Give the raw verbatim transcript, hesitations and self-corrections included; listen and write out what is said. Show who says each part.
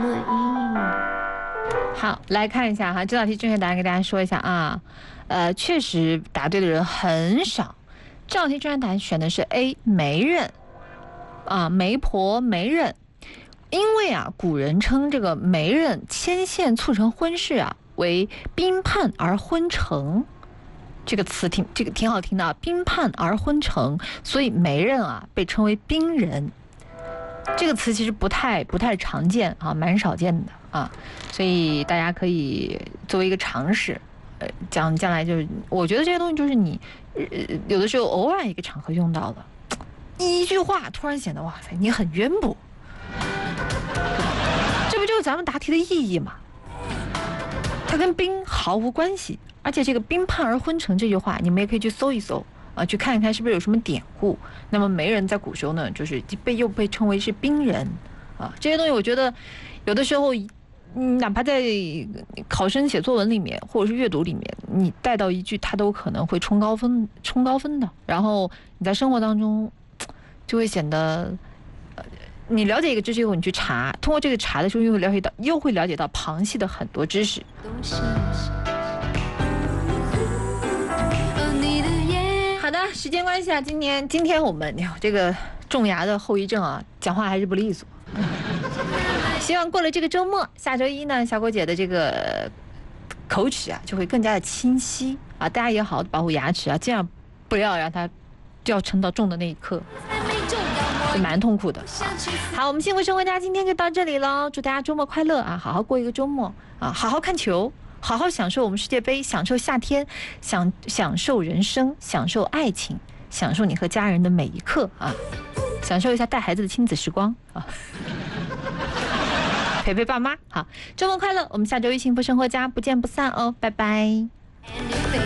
Speaker 1: 好，来看一下哈，这道题正确答案给大家说一下啊。呃，确实答对的人很少。这道题正确答案选的是 A 媒人啊，媒婆媒人。因为啊，古人称这个媒人牵线促成婚事啊为宾判而婚成，这个词挺这个挺好听的啊，宾判而婚成，所以媒人啊被称为宾人。这个词其实不太不太常见啊，蛮少见的啊，所以大家可以作为一个常识，呃，将将来就是，我觉得这些东西就是你，呃，有的时候偶尔一个场合用到了，一句话突然显得哇塞，你很渊博，这不就是咱们答题的意义吗？它跟宾毫无关系，而且这个宾判而婚成这句话，你们也可以去搜一搜。啊，去看一看是不是有什么典故。那么媒人在古时候呢，就是被又被称为是宾人啊。这些东西我觉得有的时候，嗯，哪怕在考生写作文里面或者是阅读里面，你带到一句，它都可能会冲高分，冲高分的。然后你在生活当中就会显得，呃，你了解一个知识以后，你去查，通过这个查的时候，又会了解到，又会了解到旁系的很多知识。好的，时间关系啊，今年今天我们这个种牙的后遗症啊，讲话还是不利索。希望过了这个周末，下周一呢，小果姐的这个口齿啊就会更加的清晰啊，大家也好好保护牙齿啊，尽量不要让它就要撑到重的那一刻，是蛮痛苦的。好，我们幸福生活家今天就到这里了，祝大家周末快乐啊，好好过一个周末啊，好好看球。好好享受我们世界杯，享受夏天，享享受人生，享受爱情，享受你和家人的每一刻啊！享受一下带孩子的亲子时光啊！陪陪爸妈，好，周末快乐！我们下周一幸福生活家不见不散哦，拜拜。